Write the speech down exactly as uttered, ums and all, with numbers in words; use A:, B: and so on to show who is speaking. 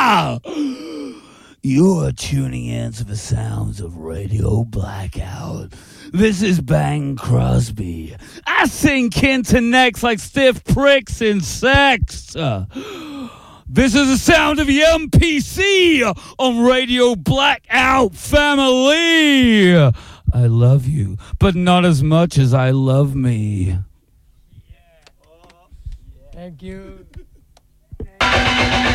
A: You're tuning in to the sounds of Radio Blackout. This is Bang Crosby. I sink into necks like stiff pricks in sex. Uh, this is the sound of the M P C on Radio Blackout family. I love you, but not as much as I love me.
B: Thank you.